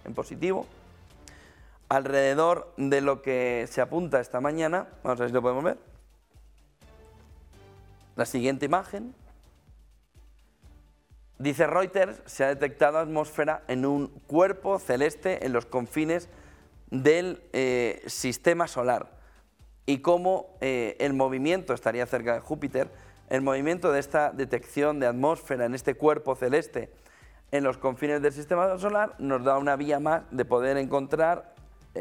en positivo. Alrededor de lo que se apunta esta mañana, vamos a ver si lo podemos ver. La siguiente imagen. Dice Reuters, se ha detectado atmósfera en un cuerpo celeste en los confines del sistema solar. Y cómo el movimiento estaría cerca de Júpiter, el movimiento de esta detección de atmósfera en este cuerpo celeste en los confines del sistema solar nos da una vía más de poder encontrar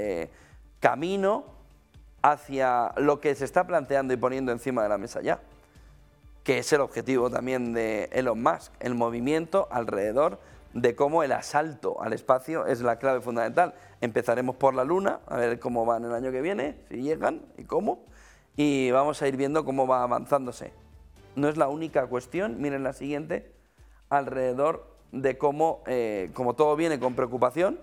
camino hacia lo que se está planteando y poniendo encima de la mesa ya, que es el objetivo también de Elon Musk, el movimiento alrededor de cómo el asalto al espacio es la clave fundamental. Empezaremos por la Luna, a ver cómo van el año que viene, si llegan y cómo, y vamos a ir viendo cómo va avanzándose. No es la única cuestión, miren la siguiente, alrededor de cómo, como todo viene con preocupación,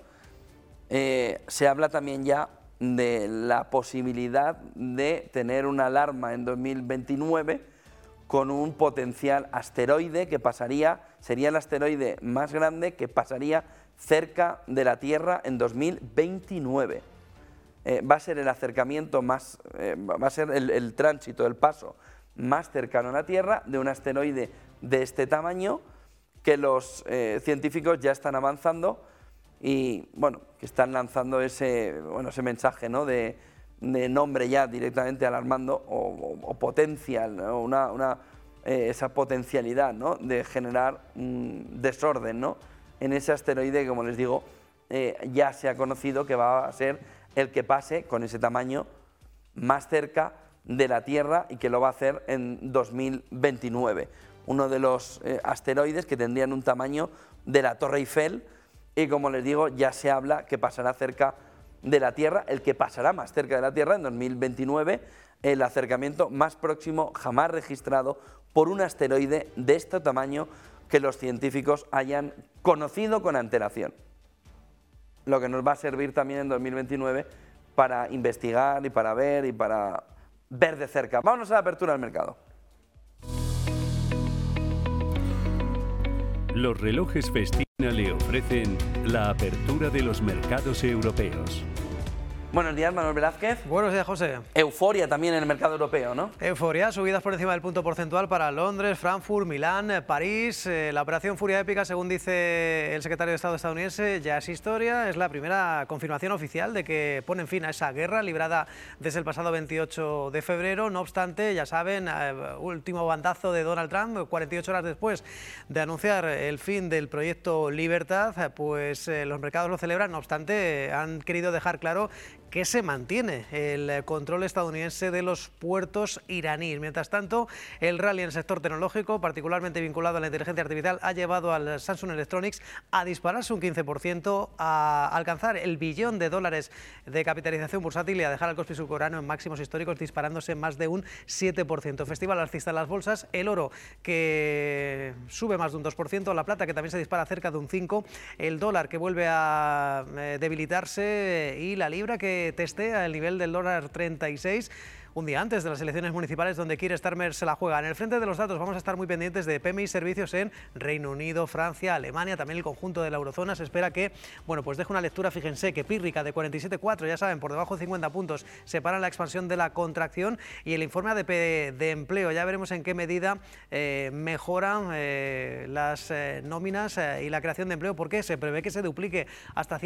se habla también ya de la posibilidad de tener una alarma en 2029 con un potencial asteroide que pasaría, sería el asteroide más grande que pasaría cerca de la Tierra en 2029. Va a ser el acercamiento más, va a ser el tránsito, el paso más cercano a la Tierra de un asteroide de este tamaño que los científicos ya están avanzando y bueno, que están lanzando ese mensaje, ¿no?, de nombre ya directamente alarmando o potencial, ¿no?, esa potencialidad, ¿no?, de generar un desorden, ¿no?, en ese asteroide que, como les digo, ya se ha conocido que va a ser el que pase con ese tamaño más cerca de la Tierra y que lo va a hacer en 2029. Uno de los asteroides que tendrían un tamaño de la Torre Eiffel y, como les digo, ya se habla que pasará cerca de la Tierra, el que pasará más cerca de la Tierra en 2029, el acercamiento más próximo jamás registrado por un asteroide de este tamaño que los científicos hayan conocido con antelación. Lo que nos va a servir también en 2029 para investigar y para ver de cerca. Vámonos a la apertura del mercado. Los relojes Festina le ofrecen la apertura de los mercados europeos. Buenos días, Manuel Velázquez. Buenos días, José. Euforia también en el mercado europeo, ¿no? Euforia, subidas por encima del punto porcentual para Londres, Frankfurt, Milán, París. La operación Furia Épica, según dice el secretario de Estado estadounidense, ya es historia. Es la primera confirmación oficial de que ponen fin a esa guerra librada desde el pasado 28 de febrero. No obstante, ya saben, último bandazo de Donald Trump, 48 horas después de anunciar el fin del proyecto Libertad, pues los mercados lo celebran. No obstante, han querido dejar claro que se mantiene el control estadounidense de los puertos iraníes. Mientras tanto, el rally en el sector tecnológico, particularmente vinculado a la inteligencia artificial, ha llevado al Samsung Electronics a dispararse un 15%, a alcanzar el $1 billón de capitalización bursátil y a dejar al Kospi subcoreano en máximos históricos, disparándose más de un 7%. Festival alcista en las bolsas, el oro que sube más de un 2%, la plata que también se dispara cerca de un 5%, el dólar que vuelve a debilitarse y la libra que testea el nivel del dólar 36, un día antes de las elecciones municipales donde Keir Starmer se la juega. En el frente de los datos vamos a estar muy pendientes de PMI servicios en Reino Unido, Francia, Alemania, también el conjunto de la eurozona. Se espera que, bueno, pues deje una lectura, fíjense, que pírrica de 47,4, ya saben, por debajo de 50 puntos, separan la expansión de la contracción, y el informe ADP de empleo, ya veremos en qué medida mejoran las nóminas y la creación de empleo, porque se prevé que se duplique hasta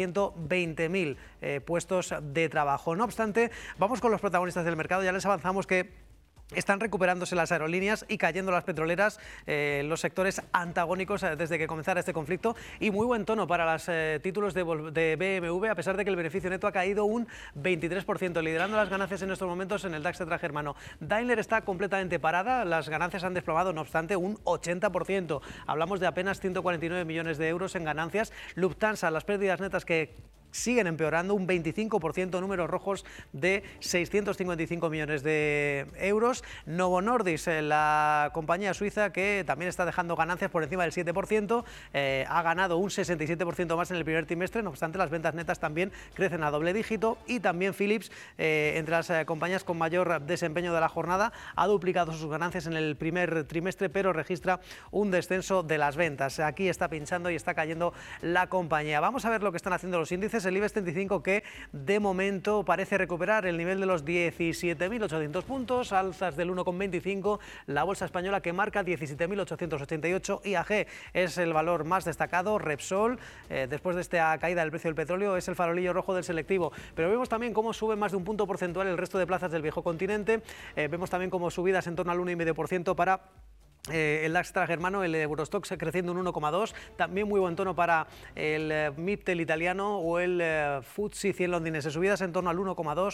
120.000 puestos de trabajo. No obstante, vamos con los protagonistas del mercado. Ya les avanzamos que están recuperándose las aerolíneas y cayendo las petroleras, los sectores antagónicos desde que comenzara este conflicto, y muy buen tono para los títulos de BMW, a pesar de que el beneficio neto ha caído un 23%, liderando las ganancias en estos momentos en el DAX germano. Daimler está completamente parada, las ganancias han desplomado, no obstante, un 80%. Hablamos de apenas 149 millones de euros en ganancias. Lufthansa, las pérdidas netas que siguen empeorando, un 25%, números rojos de 655 millones de euros. Novo Nordisk, la compañía suiza que también está dejando ganancias por encima del 7%, ha ganado un 67% más en el primer trimestre, no obstante las ventas netas también crecen a doble dígito, y también Philips, entre las compañías con mayor desempeño de la jornada, ha duplicado sus ganancias en el primer trimestre, pero registra un descenso de las ventas. Aquí está pinchando y está cayendo la compañía. Vamos a ver lo que están haciendo los índices. El IBEX 35, que de momento parece recuperar el nivel de los 17.800 puntos, alzas del 1,25. La bolsa española, que marca 17.888. IAG es el valor más destacado. Repsol, después de esta caída del precio del petróleo, es el farolillo rojo del selectivo. Pero vemos también cómo sube más de un punto porcentual el resto de plazas del viejo continente. Vemos también como subidas en torno al 1,5% para el DAX germano, el Eurostoxx creciendo un 1,2%, también muy buen tono para el MIPTEL italiano o el FTSE 100 londinense, subidas en torno al 1,2%,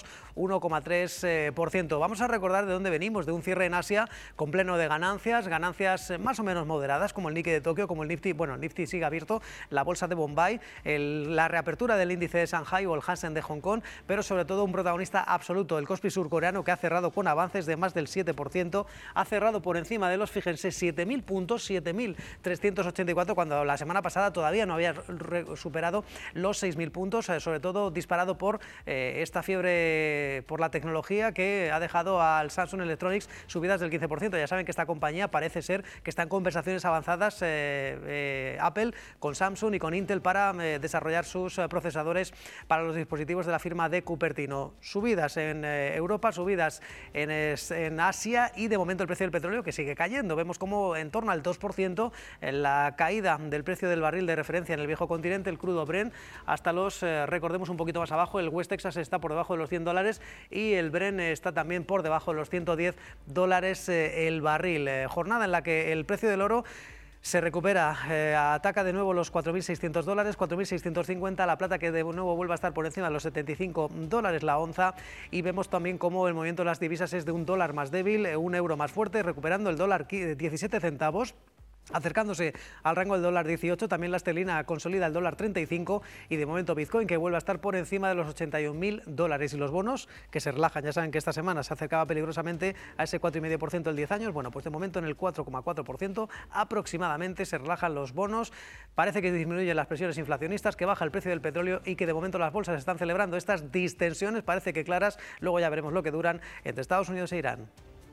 1,3%. Vamos a recordar de dónde venimos, de un cierre en Asia con pleno de ganancias más o menos moderadas, como el Nikkei de Tokio, como el Nifty. Bueno, el Nifty sigue abierto, la bolsa de Bombay, la reapertura del índice de Shanghai o el Hansen de Hong Kong, pero sobre todo un protagonista absoluto, el Kospi surcoreano, que ha cerrado con avances de más del 7%, ha cerrado por encima de los, fíjense, 7.000 puntos, 7.384, cuando la semana pasada todavía no había superado los 6.000 puntos, sobre todo disparado por esta fiebre por la tecnología que ha dejado al Samsung Electronics subidas del 15%. Ya saben que esta compañía parece ser que está en conversaciones avanzadas, Apple, con Samsung y con Intel, para desarrollar sus procesadores para los dispositivos de la firma de Cupertino. Subidas en Europa, subidas en Asia, y de momento el precio del petróleo que sigue cayendo. Vemos como en torno al 2% en la caída del precio del barril de referencia en el viejo continente, el crudo Brent, hasta los, recordemos, un poquito más abajo. El West Texas está por debajo de los $100 y el Brent está también por debajo de los $110 el barril. Jornada en la que el precio del oro se recupera, ataca de nuevo los $4.600, 4.650, la plata, que de nuevo vuelve a estar por encima de los $75 la onza, y vemos también cómo el movimiento de las divisas es de un dólar más débil, un euro más fuerte, recuperando el dólar 17 centavos. Acercándose al rango del dólar 18, también la esterlina consolida el dólar 35, y de momento Bitcoin, que vuelve a estar por encima de los $81.000, y los bonos que se relajan. Ya saben que esta semana se acercaba peligrosamente a ese 4,5% del 10 años, bueno, pues de momento en el 4,4% aproximadamente se relajan los bonos. Parece que disminuyen las presiones inflacionistas, que baja el precio del petróleo y que de momento las bolsas están celebrando estas distensiones, parece que claras, luego ya veremos lo que duran, entre Estados Unidos e Irán.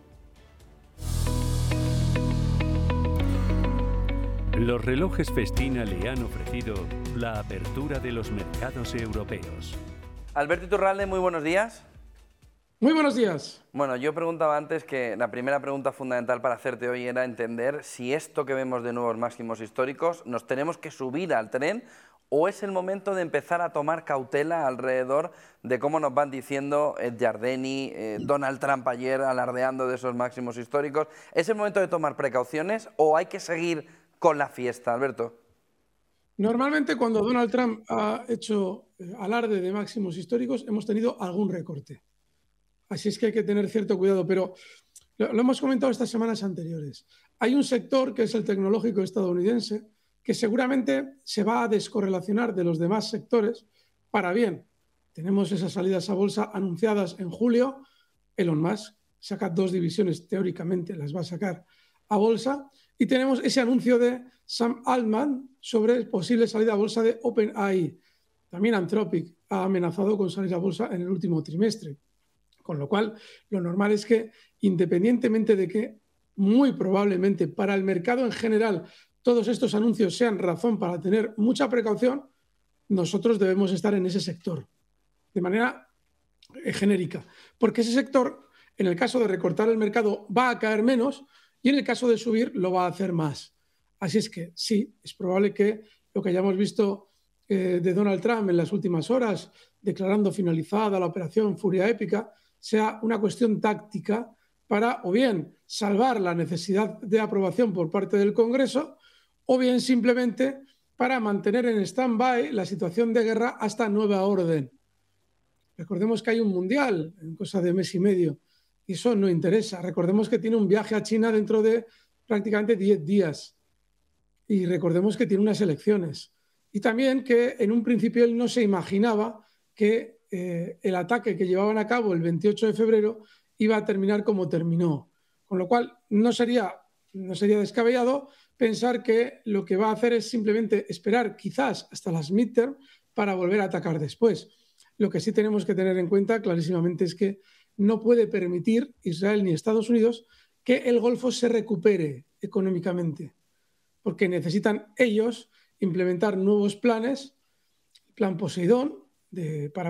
Los relojes Festina le han ofrecido la apertura de los mercados europeos. Alberto Iturralde, muy buenos días. Muy buenos días. Bueno, yo preguntaba antes que la primera pregunta fundamental para hacerte hoy era entender si esto que vemos de nuevos máximos históricos nos tenemos que subir al tren, o es el momento de empezar a tomar cautela alrededor de cómo nos van diciendo Ed Jardeni, Donald Trump ayer alardeando de esos máximos históricos. ¿Es el momento de tomar precauciones o hay que seguir con la fiesta, Alberto? Normalmente cuando Donald Trump ha hecho alarde de máximos históricos hemos tenido algún recorte. Así es que hay que tener cierto cuidado, pero lo hemos comentado estas semanas anteriores. Hay un sector, que es el tecnológico estadounidense, que seguramente se va a descorrelacionar de los demás sectores para bien. Tenemos esas salidas a bolsa anunciadas en julio. Elon Musk saca 2 divisiones, teóricamente las va a sacar a bolsa. Y tenemos ese anuncio de Sam Altman sobre posible salida a bolsa de OpenAI. También Anthropic ha amenazado con salir a bolsa en el último trimestre. Con lo cual, lo normal es que, independientemente de que muy probablemente para el mercado en general todos estos anuncios sean razón para tener mucha precaución, nosotros debemos estar en ese sector de manera genérica. Porque ese sector, en el caso de recortar el mercado, va a caer menos, y en el caso de subir lo va a hacer más. Así es que sí, es probable que lo que hayamos visto de Donald Trump en las últimas horas, declarando finalizada la operación Furia Épica, sea una cuestión táctica para o bien salvar la necesidad de aprobación por parte del Congreso, o bien simplemente para mantener en stand-by la situación de guerra hasta nueva orden. Recordemos que hay un mundial en cosa de mes y medio, y eso no interesa. Recordemos que tiene un viaje a China dentro de prácticamente 10 días. Y recordemos que tiene unas elecciones. Y también que en un principio él no se imaginaba que el ataque que llevaban a cabo el 28 de febrero iba a terminar como terminó. Con lo cual no sería descabellado pensar que lo que va a hacer es simplemente esperar quizás hasta las midterm para volver a atacar después. Lo que sí tenemos que tener en cuenta clarísimamente es que no puede permitir Israel ni Estados Unidos que el Golfo se recupere económicamente, porque necesitan ellos implementar nuevos planes, plan Poseidón, para